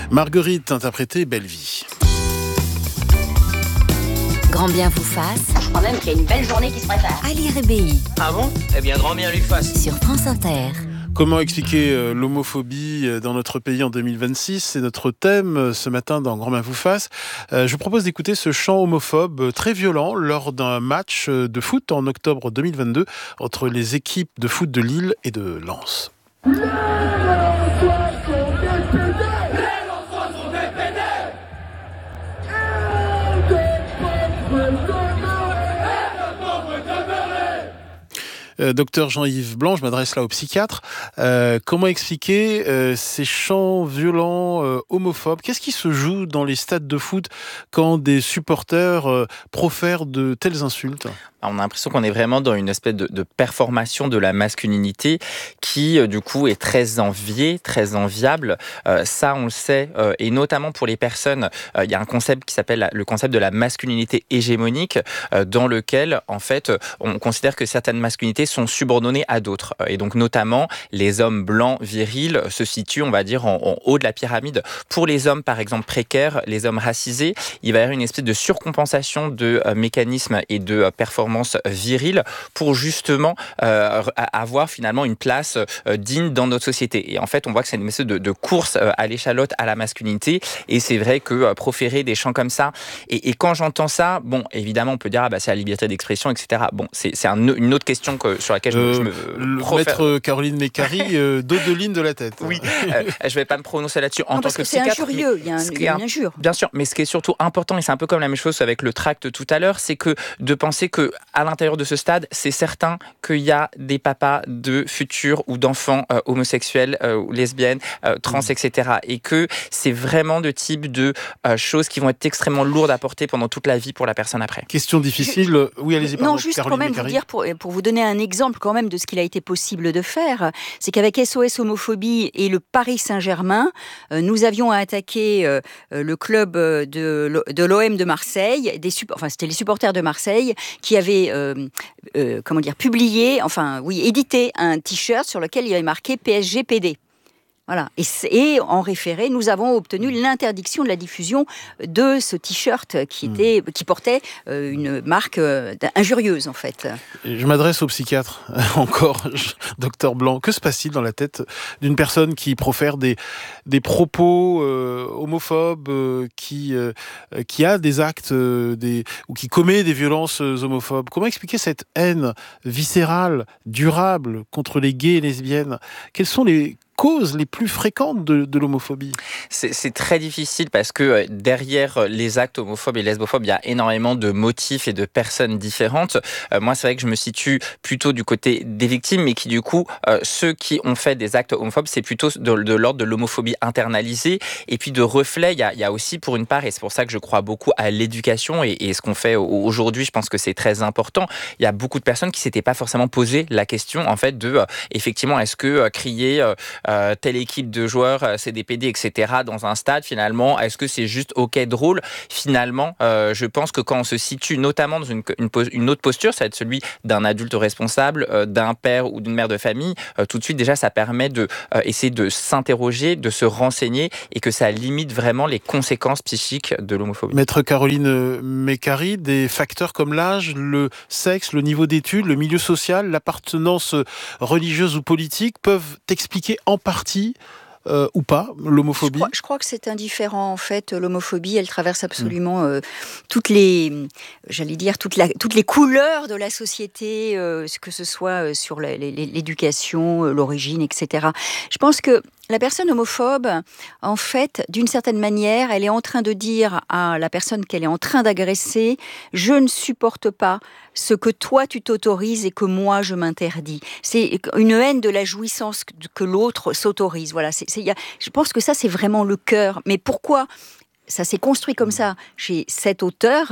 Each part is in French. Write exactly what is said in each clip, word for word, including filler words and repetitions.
Marguerite, interprétée Belle Vie. Grand bien vous fasse. Je crois même qu'il y a une belle journée qui se prépare. Ali Rébéi. Ah bon ? Eh bien, grand bien lui fasse. Sur France Inter. Comment expliquer euh, l'homophobie dans notre pays en deux mille vingt-six ? C'est notre thème euh, ce matin dans Grand bien vous fasse. Euh, je vous propose d'écouter ce chant homophobe euh, très violent lors d'un match euh, de foot en octobre deux mille vingt-deux entre les équipes de foot de Lille et de Lens. Euh, docteur Jean-Yves Blanc, je m'adresse là au psychiatre. Euh, comment expliquer euh, ces chants violents, euh, homophobes ? Qu'est-ce qui se joue dans les stades de foot quand des supporters euh, profèrent de telles insultes ? On a l'impression qu'on est vraiment dans une espèce de, de performation de la masculinité qui, euh, du coup, est très enviée, très enviable. Euh, ça, on le sait, euh, et notamment pour les personnes, euh, il y a un concept qui s'appelle la, le concept de la masculinité hégémonique, euh, dans lequel, en fait, on considère que certaines masculinités sont subordonnées à d'autres. Et donc, notamment, les hommes blancs, virils, se situent, on va dire, en, en haut de la pyramide. Pour les hommes, par exemple, précaires, les hommes racisés, il va y avoir une espèce de surcompensation de euh, mécanismes et de euh, performances virile pour justement euh, avoir finalement une place euh, digne dans notre société. Et en fait, on voit que c'est une espèce de, de course euh, à l'échalote à la masculinité. Et c'est vrai que euh, proférer des chants comme ça, et, et quand j'entends ça, bon, évidemment, on peut dire ah bah c'est la liberté d'expression, et cetera. Bon, c'est, c'est un, une autre question que, sur laquelle je me, euh, je me le profère... maître Caroline Mécari, euh, dos de ligne de la tête. Oui, euh, je vais pas me prononcer là-dessus en non, tant parce que, que c'est psychiatre. injurieux, il y a, un, il y a une injure. Bien sûr, mais ce qui est surtout important, et c'est un peu comme la même chose avec le tract tout à l'heure, c'est que de penser que à l'intérieur de ce stade, c'est certain qu'il y a des papas de futurs ou d'enfants euh, homosexuels, euh, ou lesbiennes, euh, trans, mmh. et cetera. Et que c'est vraiment le type de euh, choses qui vont être extrêmement lourdes à porter pendant toute la vie pour la personne après. Question difficile. Je, oui, allez-y. Pardon, non, juste Caroline quand même Mécari. vous dire, pour, pour vous donner un exemple quand même de ce qu'il a été possible de faire, c'est qu'avec S O S Homophobie et le Paris Saint-Germain, euh, nous avions à attaquer euh, le club de, de l'O M de Marseille, des, enfin c'était les supporters de Marseille qui avaient euh, euh, comment dire, publié, enfin oui, édité un t-shirt sur lequel il y avait marqué P S G P D. Voilà. Et, et en référé, nous avons obtenu l'interdiction de la diffusion de ce t-shirt qui, était, qui portait euh, une marque euh, injurieuse, en fait. Je m'adresse au psychiatre, encore, docteur Blanc. Que se passe-t-il dans la tête d'une personne qui profère des, des propos euh, homophobes, euh, qui, euh, qui a des actes euh, des, ou qui commet des violences homophobes ? Comment expliquer cette haine viscérale, durable, contre les gays et lesbiennes ? Quelles sont les causes les plus fréquentes de, de l'homophobie ? c'est, c'est très difficile parce que derrière les actes homophobes et lesbophobes, il y a énormément de motifs et de personnes différentes. Euh, moi, c'est vrai que je me situe plutôt du côté des victimes, mais qui du coup, euh, ceux qui ont fait des actes homophobes, c'est plutôt de, de l'ordre de l'homophobie internalisée et puis de reflets. Il y a, il y a aussi pour une part, et c'est pour ça que je crois beaucoup à l'éducation et, et ce qu'on fait aujourd'hui, je pense que c'est très important. Il y a beaucoup de personnes qui s'étaient pas forcément posé la question en fait de euh, effectivement, est-ce que euh, crier euh, Euh, telle équipe de joueurs, euh, c'est des P D, et cetera dans un stade, finalement, est-ce que c'est juste ok, drôle ? Finalement, euh, je pense que quand on se situe notamment dans une, une, une autre posture, ça va être celui d'un adulte responsable, euh, d'un père ou d'une mère de famille, euh, tout de suite déjà ça permet de euh, essayer de s'interroger, de se renseigner et que ça limite vraiment les conséquences psychiques de l'homophobie. Maître Caroline Mécari, des facteurs comme l'âge, le sexe, le niveau d'études, le milieu social, l'appartenance religieuse ou politique peuvent expliquer en partie euh, ou pas l'homophobie ? je crois, je crois que c'est indifférent en fait. L'homophobie, elle traverse absolument euh, toutes les, j'allais dire toutes, la, toutes les couleurs de la société, euh, que ce soit sur la, l'éducation, l'origine, et cetera. Je pense que la personne homophobe, en fait, d'une certaine manière, elle est en train de dire à la personne qu'elle est en train d'agresser « je ne supporte pas ce que toi tu t'autorises et que moi je m'interdis ». C'est une haine de la jouissance que l'autre s'autorise. Voilà, c'est, c'est, y a, je pense que ça, c'est vraiment le cœur. Mais pourquoi ? Ça s'est construit comme ça chez cet auteur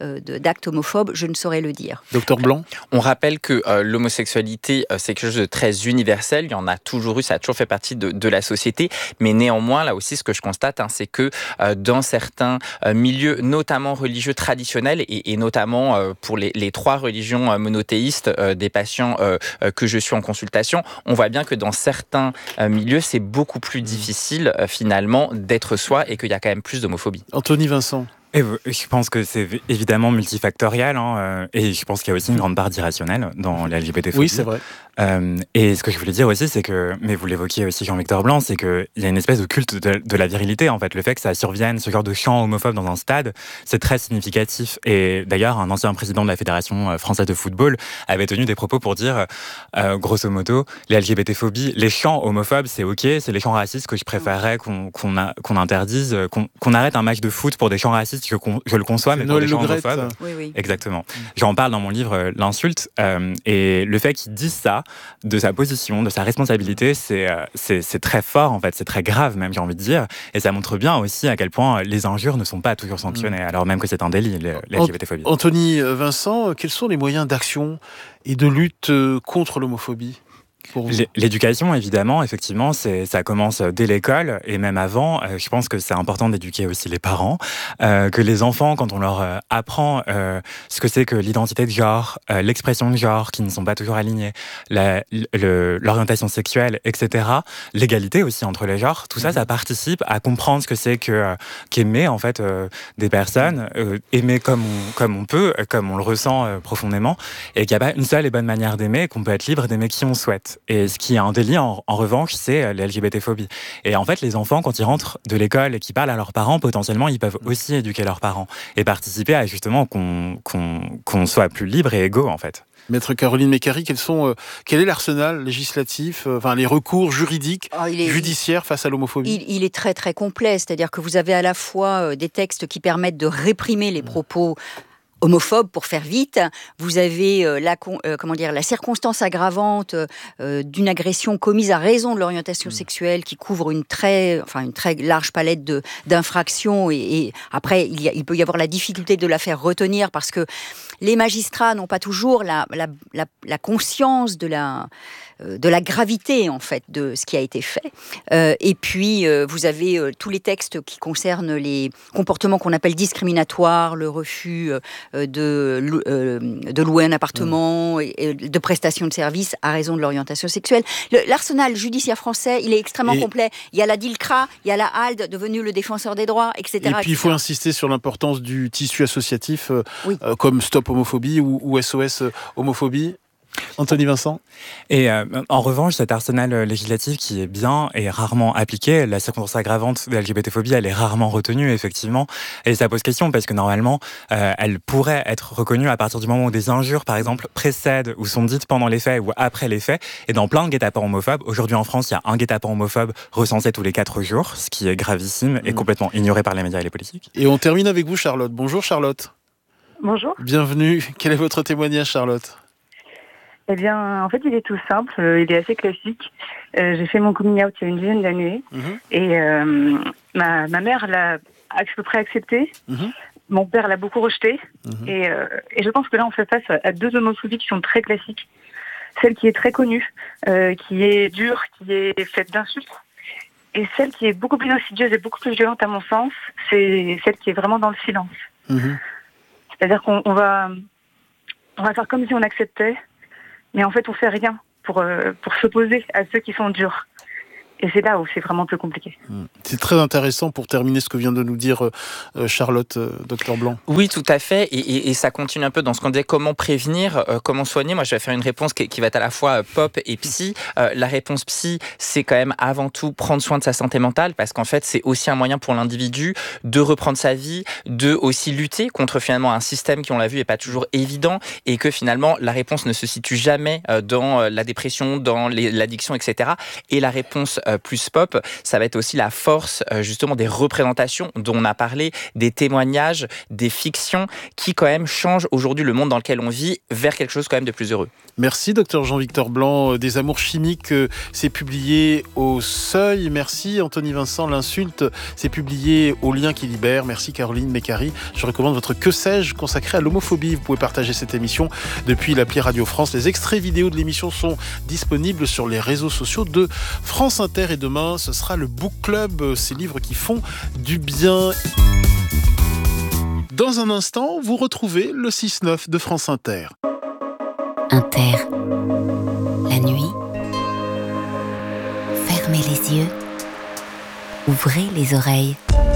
euh, de, d'actes homophobes, je ne saurais le dire. Docteur Blanc ? On rappelle que euh, l'homosexualité, euh, c'est quelque chose de très universel. Il y en a toujours eu, ça a toujours fait partie de, de la société. Mais néanmoins, là aussi, ce que je constate, hein, c'est que euh, dans certains euh, milieux, notamment religieux traditionnels, et, et notamment euh, pour les, les trois religions euh, monothéistes euh, des patients euh, euh, que je suis en consultation, on voit bien que dans certains euh, milieux, c'est beaucoup plus difficile euh, finalement d'être soi et qu'il y a quand même plus d'homophobie. Anthony Vincent ? Et je pense que c'est évidemment multifactoriel, hein, euh, et je pense qu'il y a aussi une grande part d'irrationnel dans la L G B T phobie. Oui, c'est vrai. Euh, et ce que je voulais dire aussi, c'est que, mais vous l'évoquiez aussi Jean-Victor Blanc, c'est qu'il y a une espèce de culte de, de la virilité, en fait. Le fait que ça survienne, ce genre de chant homophobe dans un stade, c'est très significatif. Et d'ailleurs, un ancien président de la Fédération française de football avait tenu des propos pour dire, euh, grosso modo, les L G B T phobies, les chants homophobes, c'est ok, c'est les chants racistes que je préférerais qu'on, qu'on, a, qu'on interdise, qu'on, qu'on arrête un match de foot pour des chants racistes, que je le conçois, mais pour Noël des gens Le Graët. homophobes. Oui, oui. Exactement. Mmh. J'en parle dans mon livre euh, L'insulte, euh, et le fait qu'il dise ça, de sa position, de sa responsabilité, c'est, euh, c'est, c'est très fort, en fait, c'est très grave même, j'ai envie de dire, et ça montre bien aussi à quel point les injures ne sont pas toujours sanctionnées, mmh. alors même que c'est un délit, les, les L G B T phobies. Anthony Vincent, quels sont les moyens d'action et de lutte contre l'homophobie ? L'éducation, évidemment, effectivement, c'est, ça commence dès l'école et même avant. Euh, je pense que c'est important d'éduquer aussi les parents, euh, que les enfants, quand on leur euh, apprend euh, ce que c'est que l'identité de genre, euh, l'expression de genre, qui ne sont pas toujours alignées, la, le, l'orientation sexuelle, et cetera, l'égalité aussi entre les genres, tout ça, mmh. ça participe à comprendre ce que c'est que euh, qu'aimer en fait euh, des personnes, euh, aimer comme on, comme on peut, comme on le ressent euh, profondément, et qu'il n'y a pas une seule et bonne manière d'aimer, qu'on peut être libre d'aimer qui on souhaite. Et ce qui est un délit, en, en revanche, c'est les L G B T phobies. Et en fait, les enfants, quand ils rentrent de l'école et qu'ils parlent à leurs parents, potentiellement, ils peuvent aussi éduquer leurs parents et participer à justement qu'on, qu'on, qu'on soit plus libre et égaux, en fait. Maître Caroline Mécari, quels sont, euh, quel est l'arsenal législatif, euh, enfin les recours juridiques, oh, est, judiciaires face à l'homophobie ? il, il est très très complet, c'est-à-dire que vous avez à la fois euh, des textes qui permettent de réprimer les propos homophobe, pour faire vite. Vous avez euh, la, euh, comment dire, la circonstance aggravante euh, d'une agression commise à raison de l'orientation mmh. sexuelle qui couvre une très, enfin, une très large palette de, d'infractions. Et, et après, il, y a, il peut y avoir la difficulté de la faire retenir parce que les magistrats n'ont pas toujours la, la, la, la conscience de la... de la gravité en fait de ce qui a été fait. Euh, et puis euh, vous avez euh, tous les textes qui concernent les comportements qu'on appelle discriminatoires, le refus euh, de, euh, de louer un appartement, mmh. et, et de prestations de services à raison de l'orientation sexuelle. Le, l'arsenal judiciaire français, il est extrêmement et complet. Il y a la DILCRA, il y a la H A L D, devenue le défenseur des droits, et cetera. Et puis il faut insister sur l'importance du tissu associatif, euh, oui. euh, comme Stop Homophobie ou, ou S O S Homophobie. Anthony Vincent. Et euh, en revanche, cet arsenal législatif qui est bien et rarement appliqué, la circonstance aggravante de la L G B T phobie, elle est rarement retenue, effectivement. Et ça pose question parce que normalement, euh, elle pourrait être reconnue à partir du moment où des injures, par exemple, précèdent ou sont dites pendant les faits ou après les faits. Et dans plein de guet-apens homophobes, aujourd'hui en France, il y a un guet-apens homophobe recensé tous les quatre jours, ce qui est gravissime et mmh. complètement ignoré par les médias et les politiques. Et on termine avec vous, Charlotte. Bonjour, Charlotte. Bonjour. Bienvenue. Quel est votre témoignage, Charlotte ? Eh bien, en fait, il est tout simple, il est assez classique. Euh, j'ai fait mon coming out il y a une dizaine d'années, mmh. et euh, ma, ma mère l'a à peu près accepté, mmh. mon père l'a beaucoup rejeté, mmh. et, euh, et je pense que là, on fait face à deux homophobies qui sont très classiques. Celle qui est très connue, euh, qui est dure, qui est faite d'insultes, et celle qui est beaucoup plus insidieuse et beaucoup plus violente à mon sens, c'est celle qui est vraiment dans le silence. Mmh. C'est-à-dire qu'on on va, on va faire comme si on acceptait, mais en fait, on fait rien pour, euh, pour s'opposer à ceux qui sont durs. Et c'est là où c'est vraiment plus compliqué. C'est très intéressant pour terminer ce que vient de nous dire euh, Charlotte, euh, docteur Blanc. Oui, tout à fait. Et, et, et ça continue un peu dans ce qu'on disait, comment prévenir, euh, comment soigner. Moi, je vais faire une réponse qui, qui va être à la fois pop et psy. Euh, la réponse psy, c'est quand même avant tout prendre soin de sa santé mentale, parce qu'en fait, c'est aussi un moyen pour l'individu de reprendre sa vie, de aussi lutter contre finalement un système qui, on l'a vu, n'est pas toujours évident, et que finalement, la réponse ne se situe jamais dans la dépression, dans les, l'addiction, et cetera. Et la réponse euh, plus pop, ça va être aussi la force euh, justement des représentations dont on a parlé, des témoignages, des fictions qui quand même changent aujourd'hui le monde dans lequel on vit vers quelque chose quand même de plus heureux. Merci docteur Jean-Victor Blanc. Des amours chimiques, c'est publié au Seuil. Merci Anthony Vincent. L'insulte, c'est publié au Lien qui libère. Merci Caroline Mécari. Je recommande votre Que sais-je consacré à l'homophobie. Vous pouvez partager cette émission depuis l'appli Radio France. Les extraits vidéo de l'émission sont disponibles sur les réseaux sociaux de France Inter. Et demain, ce sera le Book Club, ces livres qui font du bien. Dans un instant, vous retrouvez le six neuf de France Inter. Inter. La nuit. Fermez les yeux. Ouvrez les oreilles.